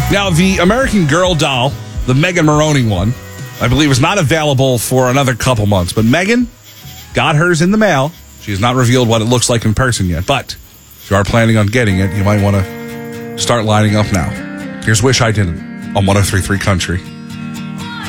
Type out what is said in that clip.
Now, the American Girl doll, the Megan Maroney one, I believe is not available for another couple months. But Megan got hers in the mail. She has not revealed what it looks like in person yet. But if you are planning on getting it, you might want to start lining up now. Here's Wish I Didn't on 103.3 Country.